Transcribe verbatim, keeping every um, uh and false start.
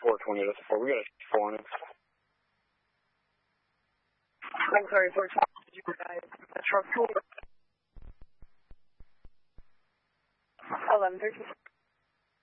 four twenty to four. We got a four on it. I'm sorry, four twenty, you guys. The truck tool. eleven thirteen.